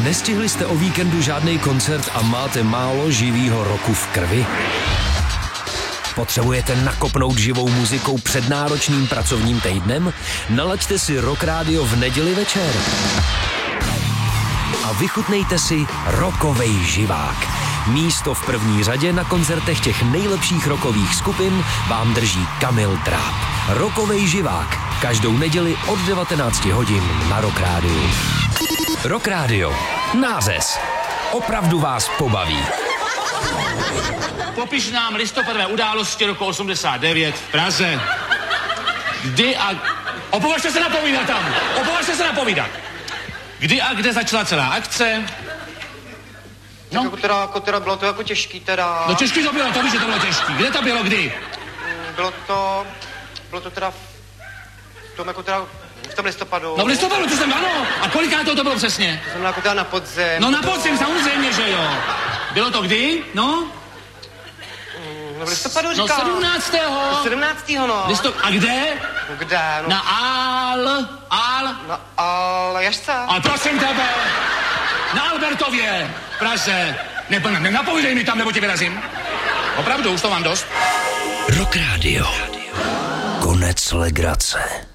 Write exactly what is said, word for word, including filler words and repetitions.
Nestihli jste o víkendu žádný koncert a máte málo živýho roku v krvi? Potřebujete nakopnout živou muzikou před náročným pracovním týdnem? Nalaďte si Rock Radio v neděli večer. A vychutnejte si rockovej živák. Místo v první řadě na koncertech těch nejlepších rockových skupin vám drží Kamil Tráb. Rockovej živák. Každou neděli od devatenácti hodin na Rock Radio. Rock Radio. Nářez. Opravdu vás pobaví. Popiš nám listopadové události roku osmdesát devět v Praze. Kdy a... Opovažte se napovídat tam! Opovažte se napovídat! Kdy a kde začala celá akce? No. Jako teda, jako teda bylo to jako těžký teda. No těžký to bylo, to víš, že to bylo těžký. Kde to bylo, kdy? Bylo to, bylo to teda v tom jako teda v tom listopadu. No v listopadu, to jsem, ano. A kolikátou to bylo přesně? To znamená jako teda na podzim. No na podzim, samozřejmě, že jo. Bylo to kdy? No? No v listopadu říkám. No sedmnáctého. No sedmnáctého, no. Listop... A kde? No kde? No. Na Al... Al... Na Aljašce. A prosím tebe, na Albertově, v Praze. Ne, ne, nenapovídej mi tam, nebo tě vyrazím. Opravdu, už to mám dost. Rock Radio. Konec legrace.